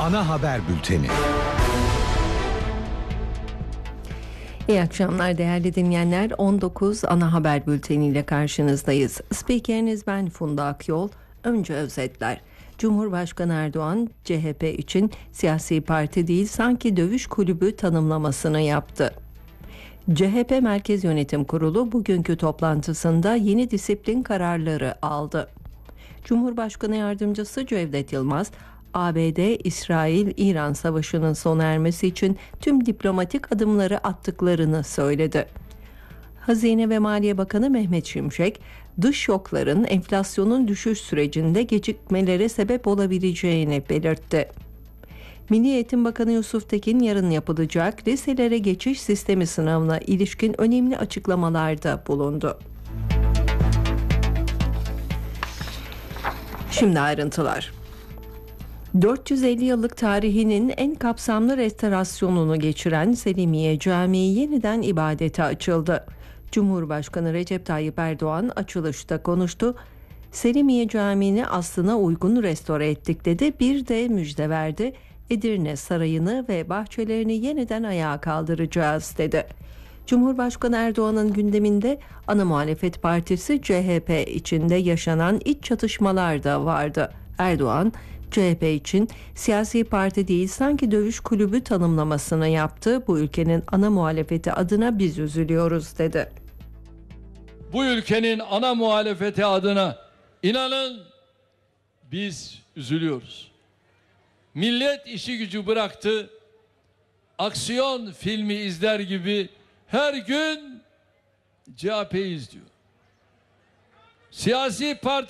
Ana haber bülteni. İyi akşamlar değerli dinleyenler. 19 ana haber bülteniyle karşınızdayız. Spikeriniz ben Funda Akyol. Önce özetler. Cumhurbaşkanı Erdoğan, CHP için siyasi parti değil sanki dövüş kulübü tanımlamasını yaptı. CHP Merkez Yönetim Kurulu bugünkü toplantısında yeni disiplin kararları aldı. Cumhurbaşkanı Yardımcısı Cevdet Yılmaz, ABD, İsrail-İran savaşının sona ermesi için tüm diplomatik adımları attıklarını söyledi. Hazine ve Maliye Bakanı Mehmet Şimşek, dış şokların enflasyonun düşüş sürecinde gecikmelere sebep olabileceğini belirtti. Milli Eğitim Bakanı Yusuf Tekin yarın yapılacak liselere geçiş sistemi sınavına ilişkin önemli açıklamalarda bulundu. Şimdi ayrıntılar. 450 yıllık tarihinin en kapsamlı restorasyonunu geçiren Selimiye Camii yeniden ibadete açıldı. Cumhurbaşkanı Recep Tayyip Erdoğan açılışta konuştu. Selimiye Camii'ni aslına uygun restore ettik dedi. Bir de müjde verdi. Edirne Sarayı'nı ve bahçelerini yeniden ayağa kaldıracağız dedi. Cumhurbaşkanı Erdoğan'ın gündeminde ana muhalefet partisi CHP içinde yaşanan iç çatışmalar da vardı. Erdoğan, CHP için siyasi parti değil sanki dövüş kulübü tanımlamasını yaptı. Bu ülkenin ana muhalefeti adına biz üzülüyoruz dedi. Bu ülkenin ana muhalefeti adına inanın biz üzülüyoruz. Millet işi gücü bıraktı. Aksiyon filmi izler gibi her gün CHP'yi izliyor. Siyasi parti